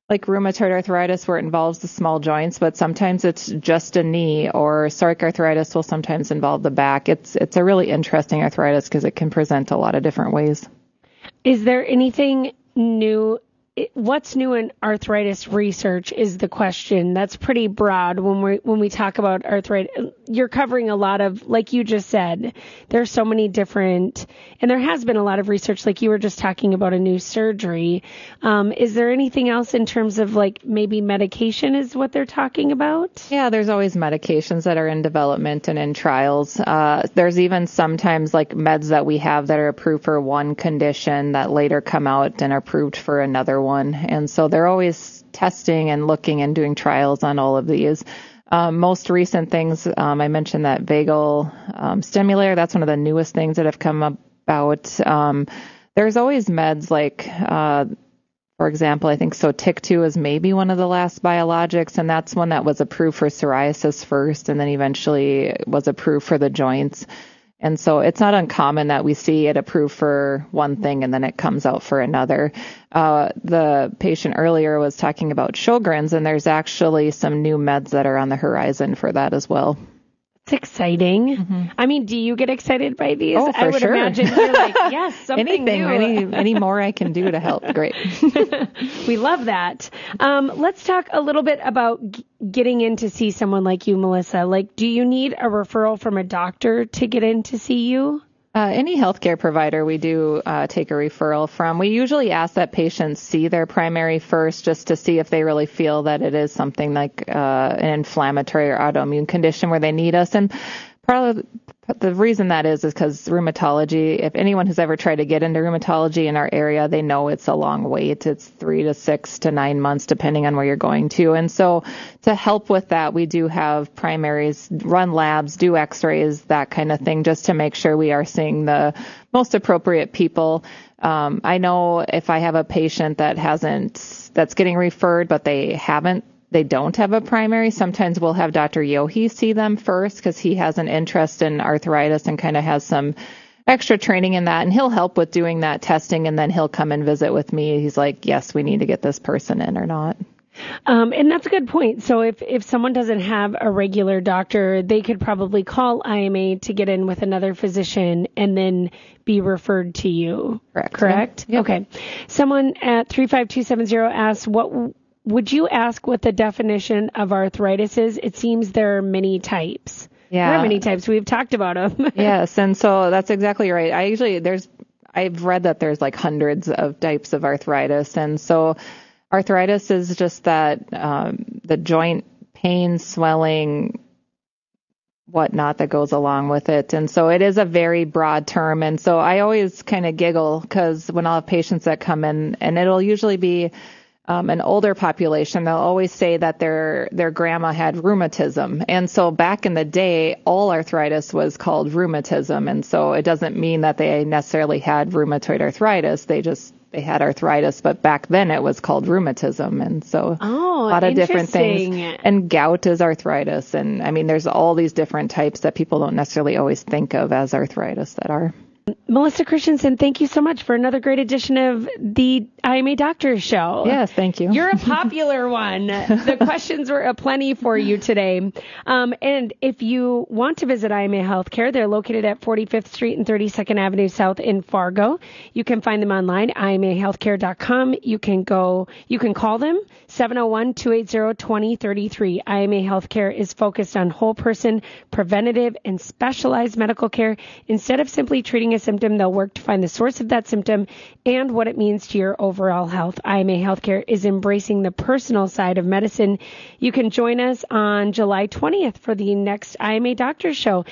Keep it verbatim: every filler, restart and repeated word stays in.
like rheumatoid arthritis where it involves the small joints, but sometimes it's just a knee, or psoriatic arthritis will sometimes involve the back. It's it's a really interesting arthritis because it can present a lot of different ways. Is there anything new? What's new in arthritis research is the question. That's pretty broad when we when we talk about arthritis. You're covering a lot of, like you just said, there's so many different, and there has been a lot of research, like you were just talking about a new surgery. Um, is there anything else in terms of like maybe medication is what they're talking about? Yeah, there's always medications that are in development and in trials. Uh, there's even sometimes like meds that we have that are approved for one condition that later come out and are approved for another one. One. And so they're always testing and looking and doing trials on all of these. Um, most recent things, um, I mentioned that vagal um, stimulator. That's one of the newest things that have come about. Um, there's always meds like, uh, for example, I think Sotyktu is maybe one of the last biologics, and that's one that was approved for psoriasis first and then eventually was approved for the joints. And so it's not uncommon that we see it approved for one thing and then it comes out for another. Uh, the patient earlier was talking about Sjogren's, and there's actually some new meds that are on the horizon for that as well. It's exciting. Mm-hmm. I mean, do you get excited by these? Oh, for I would sure. imagine you're like, yes, something Anything, new. any, any more I can do to help. Great. We love that. Um, let's talk a little bit about g- getting in to see someone like you, Melissa. Like, do you need a referral from a doctor to get in to see you? Uh, any healthcare provider we do uh, take a referral from. We usually ask that patients see their primary first just to see if they really feel that it is something like uh, an inflammatory or autoimmune condition where they need us. And probably the reason that is is because rheumatology, if anyone who's ever tried to get into rheumatology in our area, they know it's a long wait. It's three to six to nine months, depending on where you're going to. And so to help with that, we do have primaries, run labs, do x-rays, that kind of thing, just to make sure we are seeing the most appropriate people. Um, I know if I have a patient that hasn't, that's getting referred, but they haven't, they don't have a primary, sometimes we'll have Doctor Yohe see them first because he has an interest in arthritis and kind of has some extra training in that. And he'll help with doing that testing, and then he'll come and visit with me. He's like, yes, we need to get this person in or not. Um, and that's a good point. So if, if someone doesn't have a regular doctor, they could probably call I M A to get in with another physician and then be referred to you. Correct. Correct? Yep. Okay. Someone at three five two seven zero asks, what would you ask what the definition of arthritis is? It seems there are many types. Yeah. There are many types. We've talked about them. Yes. And so that's exactly right. I usually, there's, I've read that there's like hundreds of types of arthritis. And so arthritis is just that, um, the joint pain, swelling, whatnot that goes along with it. And so it is a very broad term. And so I always kind of giggle because when I'll have patients that come in, and it'll usually be Um, an older population, they'll always say that their their grandma had rheumatism. And so back in the day, all arthritis was called rheumatism. And so it doesn't mean that they necessarily had rheumatoid arthritis. They just, they had arthritis, but back then it was called rheumatism. And so oh, a lot of different things. And gout is arthritis. And I mean, there's all these different types that people don't necessarily always think of as arthritis that are. Melissa Christensen, thank you so much for another great edition of the I M A Doctors Show. Yes, thank you. You're a popular one. The questions were aplenty for you today. Um, and if you want to visit I M A Healthcare, they're located at forty-fifth Street and thirty-second Avenue South in Fargo. You can find them online, I M A healthcare dot com. You can go, you can call them, seven oh one, two eight zero, two oh three three. I M A Healthcare is focused on whole person, preventative, and specialized medical care. Instead of simply treating a symptom, they'll work to find the source of that symptom and what it means to your overall health. I M A Healthcare is embracing the personal side of medicine. You can join us on July twentieth for the next I M A Doctors Show.